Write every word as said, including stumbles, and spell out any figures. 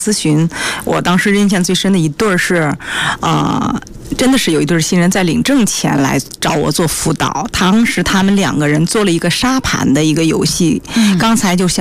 咨询，我当时印象最深的一对是，呃，真的是有一对新人在领证前来找我做辅导。当时他们两个人做了一个沙盘的一个游戏，嗯、刚才就像